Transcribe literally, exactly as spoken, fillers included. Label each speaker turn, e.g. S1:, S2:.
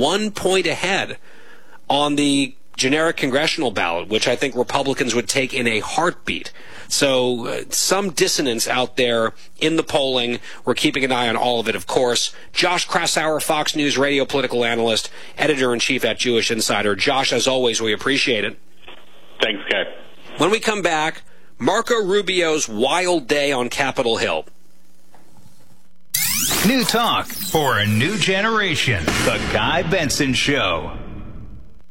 S1: one point ahead on the generic congressional ballot, which I think Republicans would take in a heartbeat. So uh, some dissonance out there in the polling. We're keeping an eye on all of it, of course. Josh Kraushaar, Fox News radio political analyst, editor-in-chief at Jewish Insider. Josh, as always, we appreciate it.
S2: Thanks, Kai.
S1: When we come back, Marco Rubio's wild day on Capitol Hill.
S3: New talk for a new generation. The Guy Benson Show.